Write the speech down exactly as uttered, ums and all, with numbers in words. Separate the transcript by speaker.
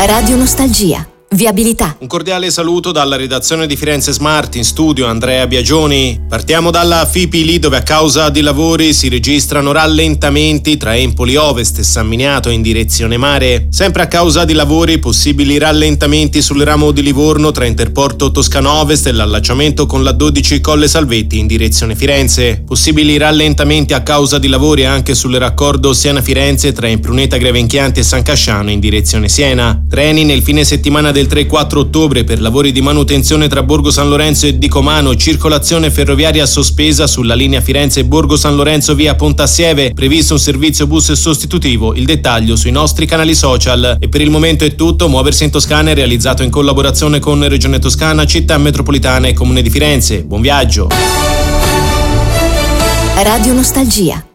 Speaker 1: Radio Nostalgia. Viabilità.
Speaker 2: Un cordiale saluto dalla redazione di Firenze Smart, in studio Andrea Biagioni. Partiamo dalla Fipili, dove a causa di lavori si registrano rallentamenti tra Empoli Ovest e San Miniato in direzione mare. Sempre a causa di lavori, possibili rallentamenti sul ramo di Livorno tra Interporto Toscano Ovest e l'allacciamento con la dodici Colle Salvetti in direzione Firenze. Possibili rallentamenti a causa di lavori anche sul raccordo Siena-Firenze tra Impruneta Grevenchianti e San Casciano in direzione Siena. Treni nel fine settimana del tre e quattro ottobre per lavori di manutenzione tra Borgo San Lorenzo e Dicomano, circolazione ferroviaria sospesa sulla linea Firenze-Borgo San Lorenzo via Pontassieve, previsto un servizio bus sostitutivo. Il dettaglio sui nostri canali social. E per il momento è tutto. Muoversi in Toscana è realizzato in collaborazione con Regione Toscana, Città Metropolitana e Comune di Firenze. Buon viaggio.
Speaker 1: Radio Nostalgia.